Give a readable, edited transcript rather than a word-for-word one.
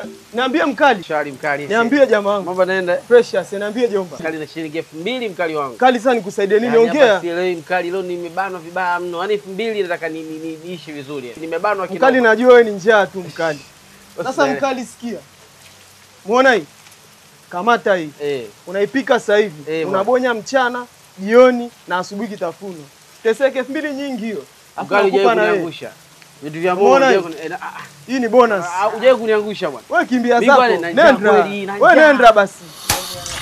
Niambie mkali. Shari mkali. Niambie jamaa wangu. Mambo naenda. Precious, niambie jomba. Mkali na shilingi 2000 mkali wangu. Kali sana nikusaidie nini? Yaani Ongea. hapa sielewi mkali, leo nimebanwa vibaya mno. Yaani 2000 nataka niishi vizuri. Nimebanwa kidogo. Mkali najua wewe ni njaa tu mkali. Sasa mkali sikia. Muona hii? Kamata hii. Unaipika sasa hivi. Unabonya mchana, jioni na asubuhi kitafuno. Teseke 2000 nyingi hiyo. Mkali hujawahi kuniangusha. Vitu vya Mungu hii ni bonus. Hujawahi kuniangusha bwana. Wewe kimbia zako. Nenda. Wewe nenda basi.